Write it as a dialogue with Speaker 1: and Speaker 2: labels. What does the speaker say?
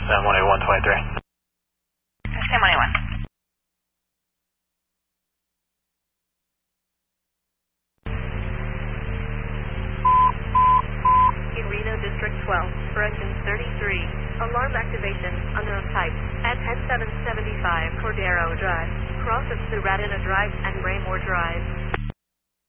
Speaker 1: San 18123.
Speaker 2: San 181.
Speaker 3: Reno District 12, for engine 33. Alarm activation, unknown type, at 10775 Cordero Drive, cross of Suratana Drive and Raymore Drive.